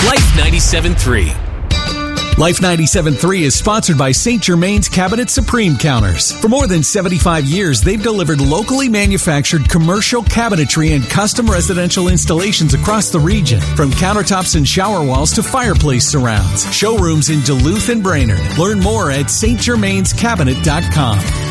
Life 97.3. Life 97.3 is sponsored by St. Germain's Cabinet Supreme Counters. For more than 75 years, they've delivered locally manufactured commercial cabinetry and custom residential installations across the region. From countertops and shower walls to fireplace surrounds. Showrooms in Duluth and Brainerd. Learn more at stgermainscabinet.com.